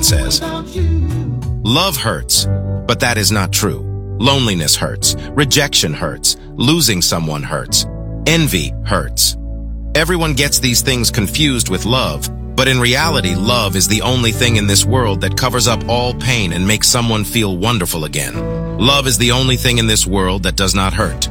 says. Love hurts, but that is not true. Loneliness hurts. Rejection hurts. Losing someone hurts. Envy hurts. Everyone gets these things confused with love, but in reality, love is the only thing in this world that covers up all pain and makes someone feel wonderful again. Love is the only thing in this world that does not hurt.